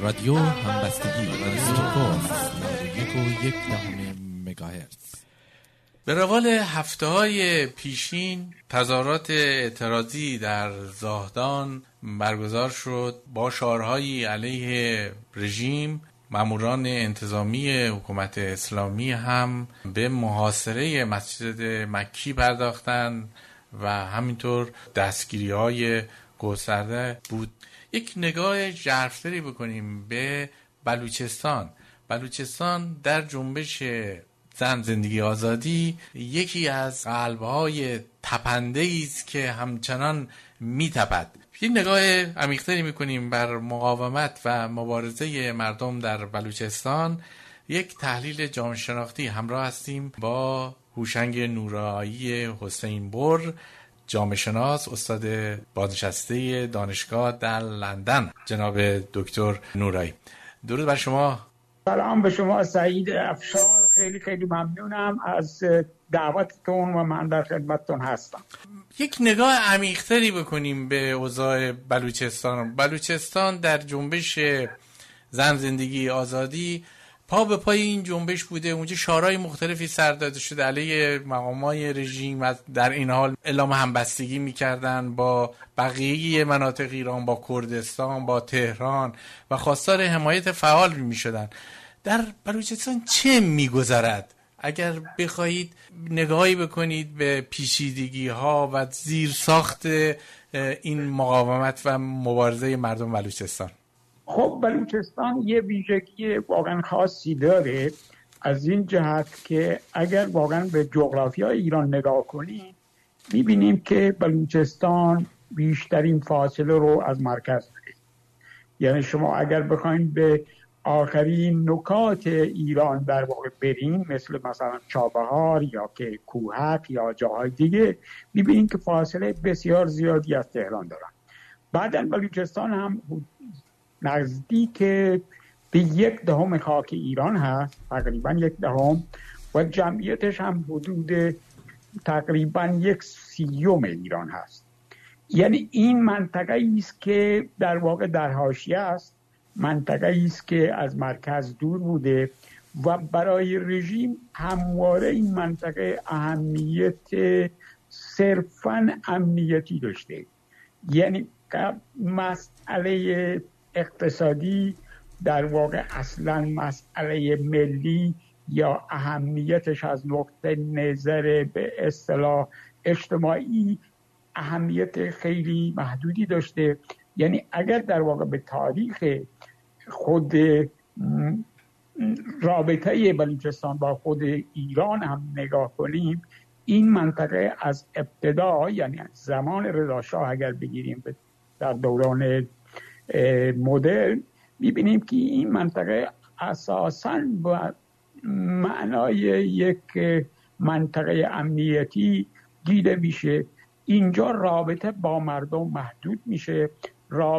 رادیو همبستگی 91.1 مگاهرتز. به روال هفته‌های پیشین تظاهرات اعتراضی در زاهدان برگزار شد با شعارهایی علیه رژیم. ماموران انتظامی حکومت اسلامی هم به محاصره مسجد مکی پرداختند و همینطور دستگیری‌های گسترده بود. یک نگاه ژرف‌تری بکنیم به بلوچستان. بلوچستان در جنبش زن زندگی آزادی یکی از قلب‌های تپنده‌ای است که همچنان می‌تپد. یک نگاه عمیق‌تری می‌کنیم بر مقاومت و مبارزه مردم در بلوچستان. یک تحلیل جامعه شناختی همراه هستیم با هوشنگ نورایی حسین‌بر، جامعه شناس، استاد بازنشسته دانشگاه در لندن، جناب دکتر نورایی. درود بر شما. سلام به شما سعید افشار، خیلی خیلی ممنونم از دعوتتون و من در خدمتتون هستم. یک نگاه عمیق‌تری بکنیم به اوضاع بلوچستان. بلوچستان در جنبش زن زندگی آزادی پا به پای این جنبش بوده. اونجا شعارهای مختلفی سر داده شده علیه مقامات رژیم، در این حال اعلام همبستگی می‌کردن با بقیه مناطق ایران، با کردستان، با تهران و خواستار حمایت فعال می‌شدن. در بلوچستان چه می‌گذرد؟ اگر بخواهید نگاهی بکنید به پیچیدگی‌ها و زیرساخت این مقاومت و مبارزه مردم بلوچستان. خب بلوچستان یه ویژگی واقعا خاصی داره، از این جهت که اگر واقعا به جغرافیای ایران نگاه کنیم می‌بینیم که بلوچستان بیشترین فاصله رو از مرکز داره. یعنی شما اگر بخواید به آخرین نکات ایران در واقع بریم، مثلا چابهار یا که کوهک یا جاهای دیگه، می‌بینیم که فاصله بسیار زیادی از تهران دارن. بعداً بلوچستان هم نزدیک به 1/10 خاک ایران هست، تقریبا 1/10، و جمعیتش هم حدود تقریبا 1/30 ایران هست. یعنی این منطقه است که در واقع در حاشیه است، منطقه است که از مرکز دور بوده و برای رژیم همواره این منطقه اهمیت صرفاً امنیتی داشته. یعنی مسئله اقتصادی در واقع اصلا مسئله ملی یا اهمیتش از نقطه نظر به اصطلاح اجتماعی اهمیت خیلی محدودی داشته. یعنی اگر در واقع به تاریخ خود رابطه بلوچستان با خود ایران هم نگاه کنیم، این منطقه از ابتدا، یعنی زمان رضا شاه اگر بگیریم در دوران مدرن، میبینیم که این منطقه اساساً با معنای یک منطقه امنیتی دیده میشه. اینجا رابطه با مردم محدود میشه،